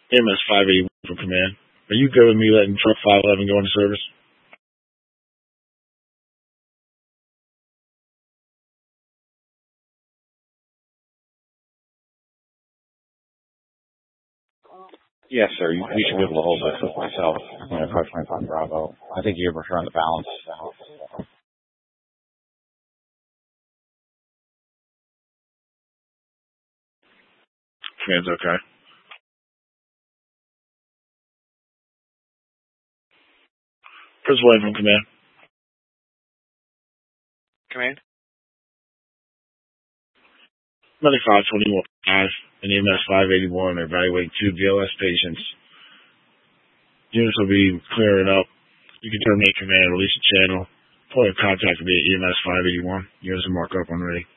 EMS 581 from command. Are you good with me letting truck 511 go into service? Yes, sir. You should be able to hold this with myself. You know, 525 Bravo. I think you return the balance. Command's okay. Chris William from command. Command? 9521 and EMS 581 are evaluating 2 BLS patients. Units will be clearing up. You can terminate command, release the channel. Point of contact will be at EMS 581. Units will mark up when ready.